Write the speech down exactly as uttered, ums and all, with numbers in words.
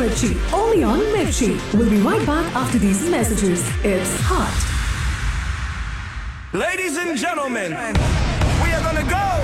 Richie, only on Mirchi. We'll be right back after these messages. It's hot. Ladies and gentlemen, we are gonna go.